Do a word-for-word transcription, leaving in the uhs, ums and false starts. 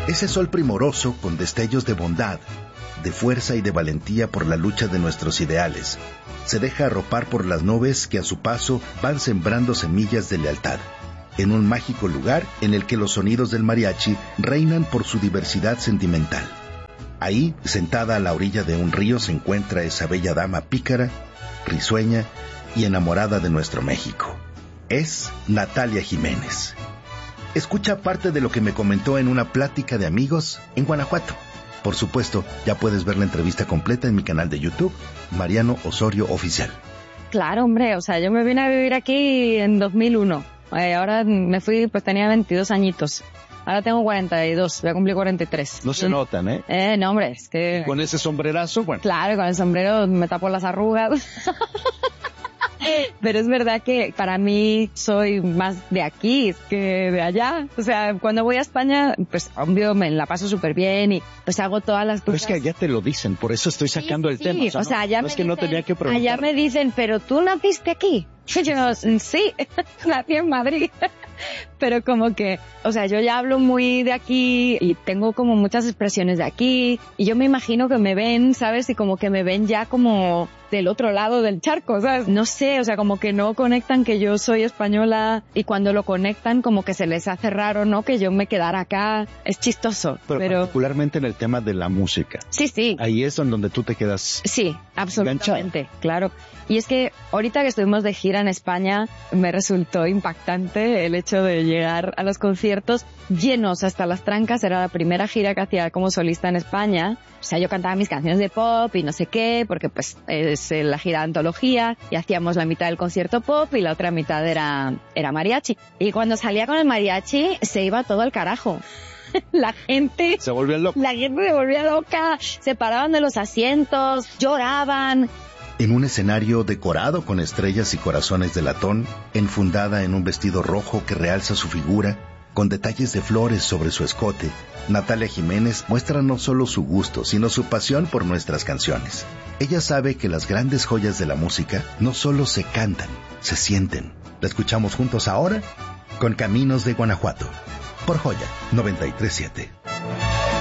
Ese sol primoroso con destellos de bondad, de fuerza y de valentía por la lucha de nuestros ideales, se deja arropar por las nubes que a su paso van sembrando semillas de lealtad, en un mágico lugar en el que los sonidos del mariachi reinan por su diversidad sentimental. Ahí, sentada a la orilla de un río, se encuentra esa bella dama pícara, risueña y enamorada de nuestro México. Es Natalia Jiménez. Escucha parte de lo que me comentó en una plática de amigos en Guanajuato. Por supuesto, ya puedes ver la entrevista completa en mi canal de YouTube, Mariano Osorio Oficial. Claro, hombre, o sea, yo me vine a vivir aquí en dos mil uno. Eh, ahora me fui, pues tenía veintidós añitos. Ahora tengo cuarenta y dos, voy a cumplir cuarenta y tres. No se notan, ¿eh? Eh, no, hombre, es que... Con ese sombrerazo, bueno. Claro, con el sombrero me tapo las arrugas. Pero es verdad que para mí soy más de aquí que de allá. O sea, cuando voy a España, pues obvio me la paso súper bien y pues hago todas las cosas. Pero es que allá te lo dicen, por eso estoy sacando sí, el tema. Sí, o sea, o sea, allá no, me es que dicen, no tenía que preguntar. Allá me dicen, pero tú naciste aquí. Y yo, sí, nací en Madrid. Pero como que, o sea, yo ya hablo muy de aquí y tengo como muchas expresiones de aquí y yo me imagino que me ven, ¿sabes? Y como que me ven ya como del otro lado del charco, ¿sabes? No sé, o sea, como que no conectan que yo soy española y cuando lo conectan como que se les hace raro, ¿no? Que yo me quedara acá. Es chistoso. Pero, pero... particularmente en el tema de la música. Sí, sí. Ahí es donde tú te quedas. Sí, absolutamente, enganchado. Claro. Y es que ahorita que estuvimos de gira en España, me resultó impactante el hecho de llegar a los conciertos llenos hasta las trancas. Era la primera gira que hacía como solista en España. O sea, yo cantaba mis canciones de pop y no sé qué, porque pues es la gira de antología y hacíamos la mitad del concierto pop y la otra mitad era, era mariachi. Y cuando salía con el mariachi, se iba todo al carajo. La gente... Se volvía loca. La gente se volvía loca, se paraban de los asientos, lloraban. En un escenario decorado con estrellas y corazones de latón, enfundada en un vestido rojo que realza su figura, con detalles de flores sobre su escote, Natalia Jiménez muestra no solo su gusto, sino su pasión por nuestras canciones. Ella sabe que las grandes joyas de la música no solo se cantan, se sienten. La escuchamos juntos ahora con Caminos de Guanajuato, por Joya noventa y tres punto siete.